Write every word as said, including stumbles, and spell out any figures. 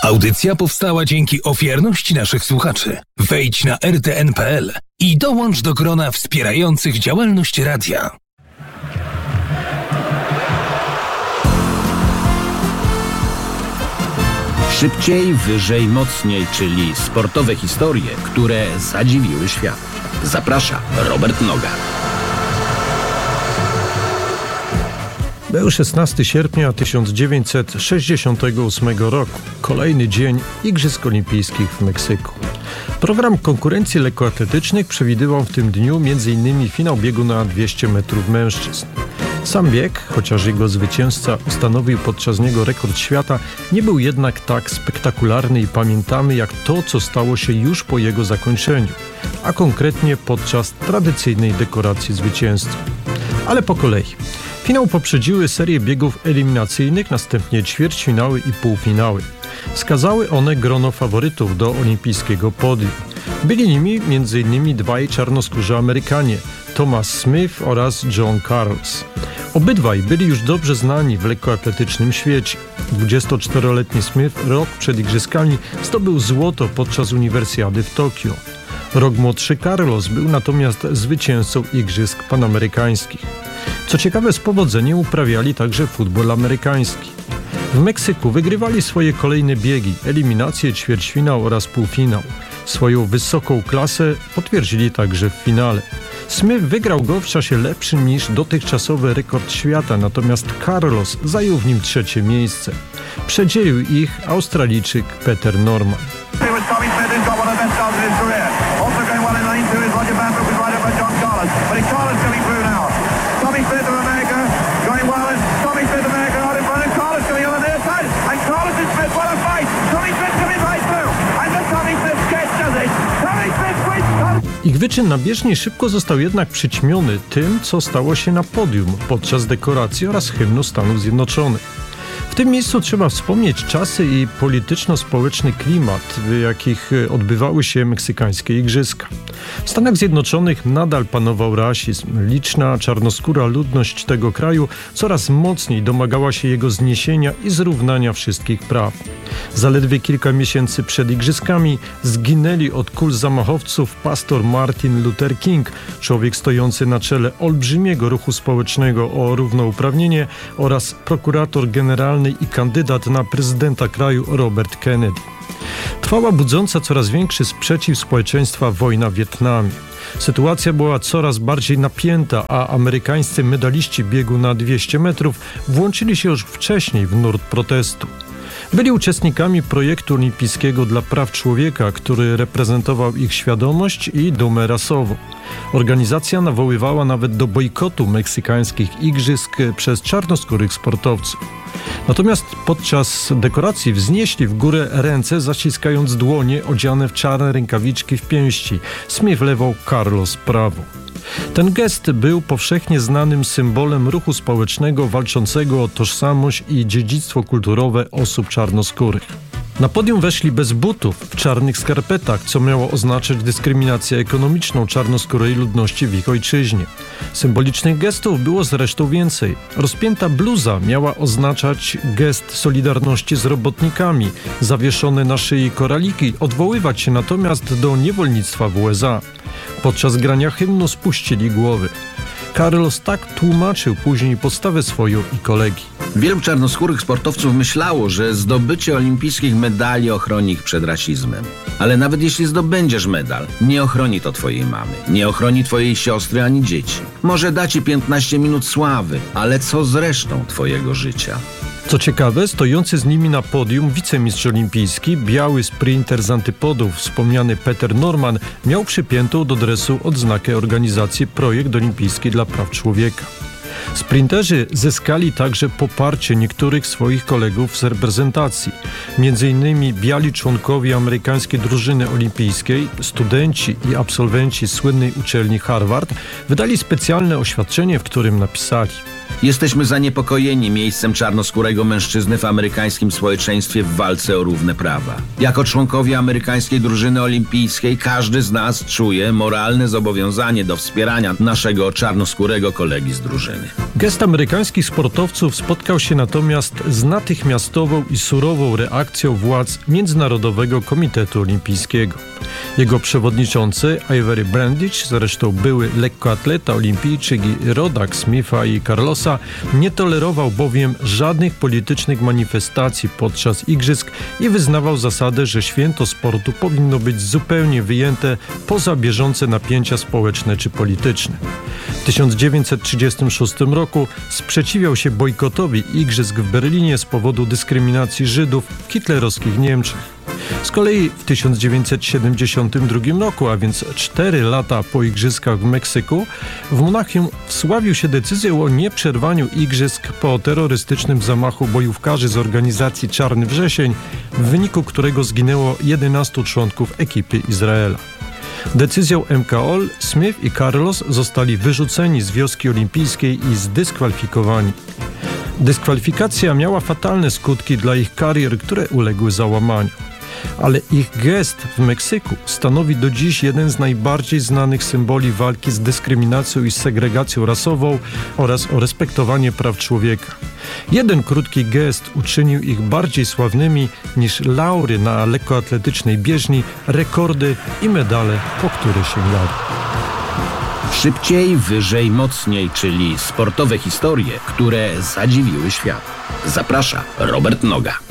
Audycja powstała dzięki ofiarności naszych słuchaczy. Wejdź na r t n kropka p l i dołącz do grona wspierających działalność radia. Szybciej, wyżej, mocniej, czyli sportowe historie, które zadziwiły świat. Zaprasza Robert Noga. Był szesnastego sierpnia tysiąc dziewięćset sześćdziesiątego ósmego roku. Kolejny dzień Igrzysk Olimpijskich w Meksyku. Program konkurencji lekkoatletycznych przewidywał w tym dniu między innymi finał biegu na dwieście metrów mężczyzn. Sam bieg, chociaż jego zwycięzca ustanowił podczas niego rekord świata, nie był jednak tak spektakularny i pamiętamy jak to, co stało się już po jego zakończeniu, a konkretnie podczas tradycyjnej dekoracji zwycięzcy. Ale po kolei. Finał poprzedziły serię biegów eliminacyjnych, następnie ćwierćfinały i półfinały. Wskazały one grono faworytów do olimpijskiego podium. Byli nimi między innymi dwaj czarnoskórzy Amerykanie, Thomas Smith oraz John Carlos. Obydwaj byli już dobrze znani w lekkoatletycznym świecie. dwudziestoczteroletni Smith rok przed igrzyskami zdobył złoto podczas uniwersjady w Tokio. Rok młodszy Carlos był natomiast zwycięzcą igrzysk panamerykańskich. Co ciekawe, z powodzeniem uprawiali także futbol amerykański. W Meksyku wygrywali swoje kolejne biegi, eliminacje, ćwierćfinał oraz półfinał. Swoją wysoką klasę potwierdzili także w finale. Smith wygrał go w czasie lepszym niż dotychczasowy rekord świata, natomiast Carlos zajął w nim trzecie miejsce. Przedzielił ich Australijczyk Peter Norman. Ich wyczyn na bieżni szybko został jednak przyćmiony tym, co stało się na podium podczas dekoracji oraz hymnu Stanów Zjednoczonych. W tym miejscu trzeba wspomnieć czasy i polityczno-społeczny klimat, w jakich odbywały się meksykańskie igrzyska. W Stanach Zjednoczonych nadal panował rasizm. Liczna czarnoskóra ludność tego kraju coraz mocniej domagała się jego zniesienia i zrównania wszystkich praw. Zaledwie kilka miesięcy przed igrzyskami zginęli od kul zamachowców pastor Martin Luther King, człowiek stojący na czele olbrzymiego ruchu społecznego o równouprawnienie, oraz prokurator generalny i kandydat na prezydenta kraju Robert Kennedy. Trwała budząca coraz większy sprzeciw społeczeństwa wojna w Wietnamie. Sytuacja była coraz bardziej napięta, a amerykańscy medaliści biegu na dwieście metrów włączyli się już wcześniej w nurt protestu. Byli uczestnikami projektu olimpijskiego dla praw człowieka, który reprezentował ich świadomość i dumę rasową. Organizacja nawoływała nawet do bojkotu meksykańskich igrzysk przez czarnoskórych sportowców. Natomiast podczas dekoracji wznieśli w górę ręce, zaciskając dłonie odziane w czarne rękawiczki w pięści. Smith lewą, Carlos prawą. Ten gest był powszechnie znanym symbolem ruchu społecznego walczącego o tożsamość i dziedzictwo kulturowe osób czarnoskórych. Na podium weszli bez butów, w czarnych skarpetach, co miało oznaczać dyskryminację ekonomiczną czarnoskórej ludności w ich ojczyźnie. Symbolicznych gestów było zresztą więcej. Rozpięta bluza miała oznaczać gest solidarności z robotnikami, zawieszone na szyi koraliki odwoływać się natomiast do niewolnictwa w U S A. Podczas grania hymnu spuścili głowy. Carlos tak tłumaczył później postawę swoją i kolegi. Wielu czarnoskórych sportowców myślało, że zdobycie olimpijskich medali ochroni ich przed rasizmem. Ale nawet jeśli zdobędziesz medal, nie ochroni to twojej mamy, nie ochroni twojej siostry ani dzieci. Może da ci piętnaście minut sławy, ale co z resztą twojego życia? Co ciekawe, stojący z nimi na podium wicemistrz olimpijski, biały sprinter z antypodów, wspomniany Peter Norman, miał przypiętą do dresu odznakę organizacji Projekt Olimpijski dla Praw Człowieka. Sprinterzy zyskali także poparcie niektórych swoich kolegów z reprezentacji. Między innymi biali członkowie amerykańskiej drużyny olimpijskiej, studenci i absolwenci słynnej uczelni Harvard wydali specjalne oświadczenie, w którym napisali: Jesteśmy zaniepokojeni miejscem czarnoskórego mężczyzny w amerykańskim społeczeństwie w walce o równe prawa. Jako członkowie amerykańskiej drużyny olimpijskiej każdy z nas czuje moralne zobowiązanie do wspierania naszego czarnoskórego kolegi z drużyny. Gest amerykańskich sportowców spotkał się natomiast z natychmiastową i surową reakcją władz Międzynarodowego Komitetu Olimpijskiego. Jego przewodniczący Avery Brandage, zresztą były lekkoatleta olimpijczyk i rodak Smitha i Carlosa, nie tolerował bowiem żadnych politycznych manifestacji podczas igrzysk i wyznawał zasadę, że święto sportu powinno być zupełnie wyjęte poza bieżące napięcia społeczne czy polityczne. W tysiąc dziewięćset trzydziestym szóstym roku sprzeciwiał się bojkotowi igrzysk w Berlinie z powodu dyskryminacji Żydów w hitlerowskich Niemczech. Z kolei w tysiąc dziewięćset siedemdziesiątym drugim roku, a więc cztery lata po igrzyskach w Meksyku, w Monachium wsławił się decyzją o nieprzerwaniu igrzysk po terrorystycznym zamachu bojówkarzy z organizacji Czarny Wrzesień, w wyniku którego zginęło jedenastu członków ekipy Izraela. Decyzją M K O L Smith i Carlos zostali wyrzuceni z wioski olimpijskiej i zdyskwalifikowani. Dyskwalifikacja miała fatalne skutki dla ich karier, które uległy załamaniu. Ale ich gest w Meksyku stanowi do dziś jeden z najbardziej znanych symboli walki z dyskryminacją i segregacją rasową oraz o respektowanie praw człowieka. Jeden krótki gest uczynił ich bardziej sławnymi niż laury na lekkoatletycznej bieżni, rekordy i medale, po które sięgali. Szybciej, wyżej, mocniej, czyli sportowe historie, które zadziwiły świat. Zaprasza Robert Noga.